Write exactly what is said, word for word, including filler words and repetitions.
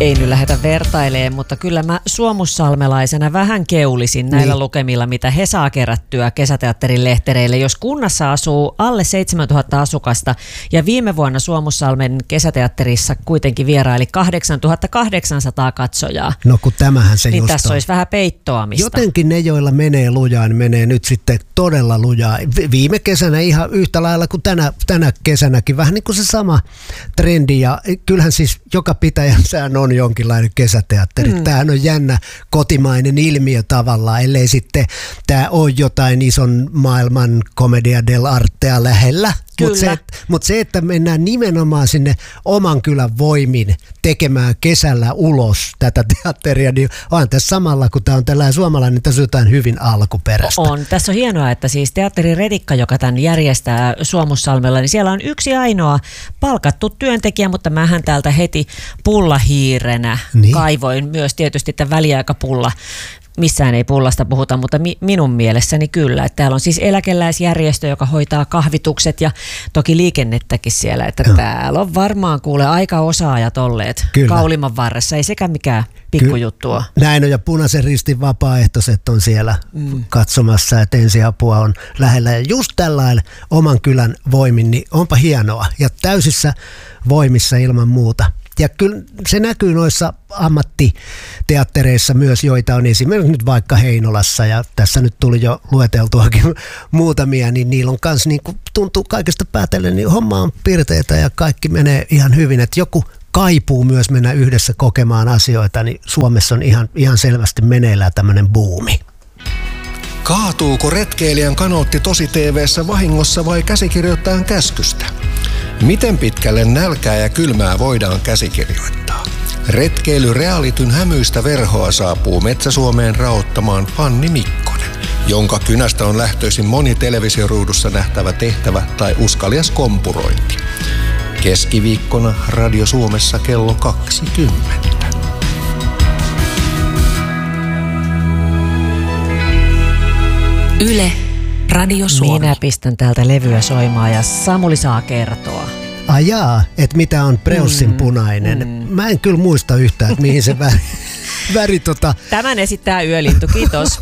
Ei nyt lähdetä vertailemaan, mutta kyllä mä suomussalmelaisena vähän keulisin näillä niin. lukemilla, mitä he saa kerättyä kesäteatterin lehtereille. Jos kunnassa asuu alle seitsemäntuhatta asukasta ja viime vuonna Suomussalmen kesäteatterissa kuitenkin vieraili kahdeksantuhattakahdeksansataa katsojaa. No kun tämähän se niin just tässä on. olisi vähän peittoamista. Jotenkin ne, joilla menee lujaa, niin menee nyt sitten todella lujaa. Viime kesänä ihan yhtä lailla kuin tänä, tänä kesänäkin. Vähän niin kuin se sama trendi. Ja kyllähän siis joka pitäjässään on jonkinlainen kesäteatteri. Mm. Tämähän on jännä kotimainen ilmiö tavallaan, ellei sitten tämä ole jotain ison maailman commedia dell'artea lähellä. Mutta se, mut se, että mennään nimenomaan sinne oman kylän voimin tekemään kesällä ulos tätä teatteria, niin on tässä samalla, kun tämä on tällainen suomalainen, niin tässä on jotain hyvin alkuperäistä. On. Tässä on hienoa, että siis Teatteri Redikka, joka tämän järjestää Suomussalmella, niin siellä on yksi ainoa palkattu työntekijä, mutta mähän täältä heti pullahiirenä niin. kaivoin myös tietysti tämän väliaikapulla. Missään ei pullasta puhuta, mutta mi- minun mielessäni kyllä. Että täällä on siis eläkeläisjärjestö, joka hoitaa kahvitukset ja toki liikennettäkin siellä. Että no. täällä on varmaan kuule aika osaajat olleet kyllä. Kauliman varressa. Ei sekään mikään pikkujuttua. Näin on, ja Punaisen Ristin vapaaehtoiset on siellä mm. katsomassa, että ensiapua on lähellä. Ja just tällainen oman kylän voimin, niin onpa hienoa. Ja täysissä voimissa ilman muuta. Ja kyllä se näkyy noissa ammattiteattereissa myös, joita on esimerkiksi nyt vaikka Heinolassa, ja tässä nyt tuli jo lueteltuakin muutamia, niin niillä on kanssa, niin kuin tuntuu kaikesta päätellen, niin homma on pirteitä ja kaikki menee ihan hyvin, että joku kaipuu myös mennä yhdessä kokemaan asioita, niin Suomessa on ihan, ihan selvästi meneillään tämmöinen buumi. Kaatuuko retkeilijän kanootti tosi T V:ssä vahingossa vai käsikirjoittajan käskystä? Miten pitkälle nälkää ja kylmää voidaan käsikirjoittaa? Retkeily realityn hämyistä verhoa saapuu Metsä-Suomeen raottamaan Fanni Mikkonen, jonka kynästä on lähtöisin moni televisioruudussa nähtävä tehtävä tai uskalias kompurointi. Keskiviikkona Radio Suomessa kello kaksikymmentä. Yle, Radio Suomi. Minä pistän täältä levyä soimaan ja Samuli saa kertoa. Ajaa, että mitä on Preussin punainen. Mm, mm. Mä en kyllä muista yhtään, että mihin se väri, väri tota... Tämän esittää Yölintu, kiitos.